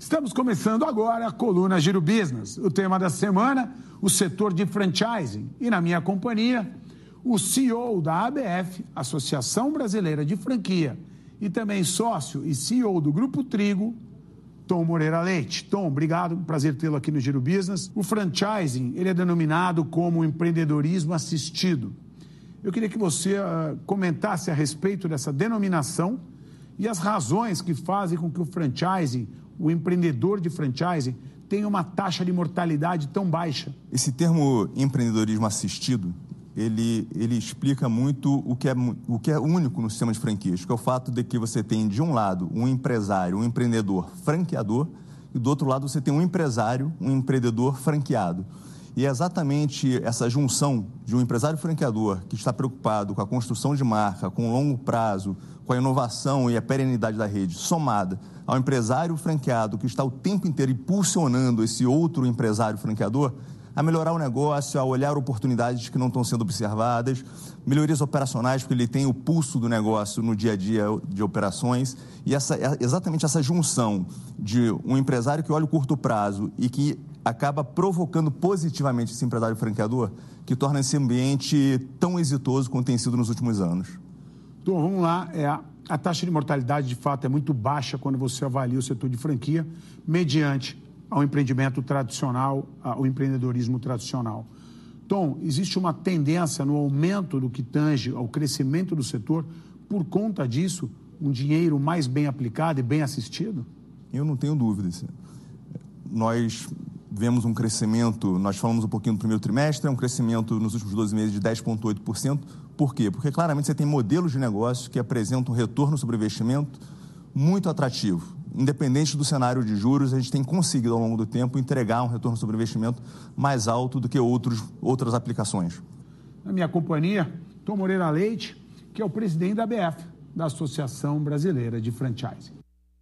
Estamos começando agora a coluna Giro Business. O tema da semana, o setor de franchising. E na minha companhia, o CEO da ABF, Associação Brasileira de Franquia, e também sócio e CEO do Grupo Trigo, Tom Moreira Leite. Tom, obrigado, prazer tê-lo aqui no Giro Business. O franchising, ele é denominado como empreendedorismo assistido. Eu queria que você comentasse a respeito dessa denominação e as razões que fazem com que o franchising, o empreendedor de franchising, tenha uma taxa de mortalidade tão baixa. Esse termo empreendedorismo assistido, ele explica muito o que é único no sistema de franquias, que é o fato de que você tem, de um lado, um empresário, um empreendedor franqueador, e do outro lado você tem um empresário, um empreendedor franqueado. E é exatamente essa junção de um empresário franqueador que está preocupado com a construção de marca, com o longo prazo, com a inovação e a perenidade da rede, somada ao empresário franqueado que está o tempo inteiro impulsionando esse outro empresário franqueador a melhorar o negócio, a olhar oportunidades que não estão sendo observadas, melhorias operacionais, porque ele tem o pulso do negócio no dia a dia de operações. E exatamente essa junção de um empresário que olha o curto prazo e que acaba provocando positivamente esse empresário franqueador, que torna esse ambiente tão exitoso quanto tem sido nos últimos anos. Então, vamos lá. A taxa de mortalidade, de fato, é muito baixa quando você avalia o setor de franquia, mediante ao empreendimento tradicional, ao empreendedorismo tradicional. Tom, existe uma tendência no aumento do que tange ao crescimento do setor, por conta disso, um dinheiro mais bem aplicado e bem assistido? Eu não tenho dúvidas. Nós vemos um crescimento, nós falamos um pouquinho no primeiro trimestre, é um crescimento nos últimos 12 meses de 10,8%. Por quê? Porque claramente você tem modelos de negócio que apresentam um retorno sobre investimento muito atrativo. Independente do cenário de juros, a gente tem conseguido ao longo do tempo entregar um retorno sobre investimento mais alto do que outras aplicações. Na minha companhia, Tom Moreira Leite, que é o presidente da ABF, da Associação Brasileira de Franchising.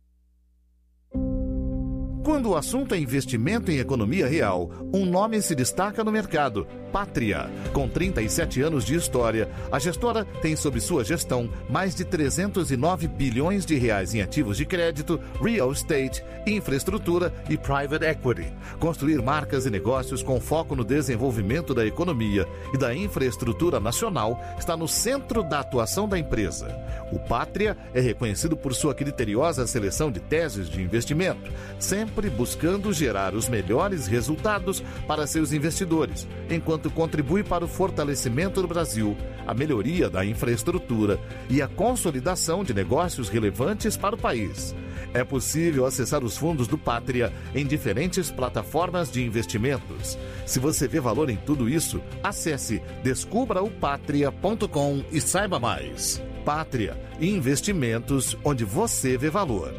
Quando o assunto é investimento em economia real, um nome se destaca no mercado: Pátria. Com 37 anos de história, a gestora tem sob sua gestão mais de 309 bilhões de reais em ativos de crédito, real estate, infraestrutura e private equity. Construir marcas e negócios com foco no desenvolvimento da economia e da infraestrutura nacional está no centro da atuação da empresa. O Pátria é reconhecido por sua criteriosa seleção de teses de investimento, sempre buscando gerar os melhores resultados para seus investidores, enquanto contribui para o fortalecimento do Brasil, a melhoria da infraestrutura e a consolidação de negócios relevantes para o país. É possível acessar os fundos do Pátria em diferentes plataformas de investimentos. Se você vê valor em tudo isso, acesse descubraopatria.com e saiba mais. Pátria, investimentos onde você vê valor.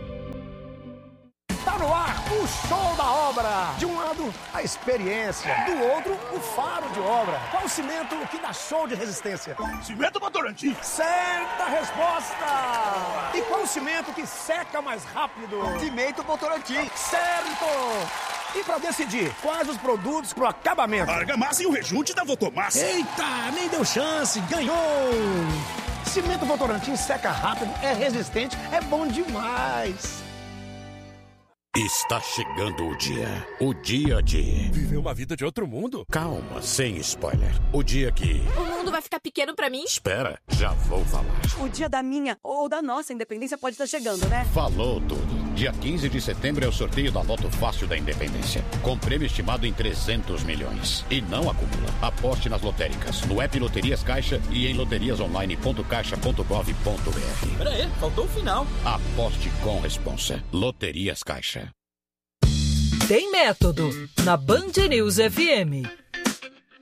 Tá no ar o show da obra. De um lado, a experiência. Do outro, o faro de obra. Qual o cimento que dá show de resistência? Cimento Votorantim. Certa resposta. E qual o cimento que seca mais rápido? Cimento Votorantim. Certo. E para decidir quais os produtos pro acabamento? Argamassa e o rejunte da Votomassa. Eita, nem deu chance. Ganhou. Cimento Votorantim seca rápido, é resistente, é bom demais. Está chegando o dia de... Viver uma vida de outro mundo? Calma, sem spoiler. O dia que... O mundo vai ficar pequeno pra mim? Espera, já vou falar. O dia da minha ou da nossa independência pode estar chegando, né? Falou tudo. Dia 15 de setembro é o sorteio da Loto Fácil da Independência, com prêmio estimado em 300 milhões. E não acumula. Aposte nas lotéricas, no app Loterias Caixa e em loteriasonline.caixa.gov.br. Peraí, faltou o final. Aposte com responsa. Loterias Caixa. Tem método na Band News FM.